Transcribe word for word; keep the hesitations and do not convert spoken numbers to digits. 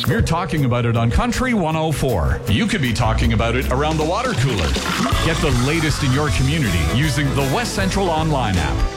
You're talking about it on Country one oh four. You could be talking about it around the water cooler. Get the latest in your community using the West Central online app.